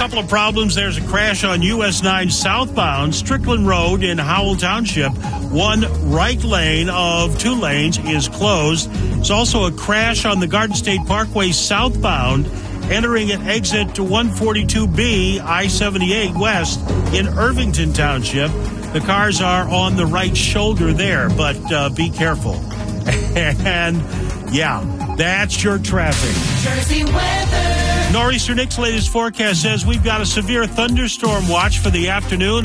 couple of problems. There's a crash on US 9 southbound Strickland Road in Howell Township. One right lane of 2 lanes is closed. There's also a crash on the Garden State Parkway southbound, entering at exit 142B I-78 West in Irvington Township. The cars are on the right shoulder there, but be careful. And, yeah, that's your traffic. Jersey weather. Nor'easter Nick's latest forecast says we've got a severe thunderstorm watch for the afternoon.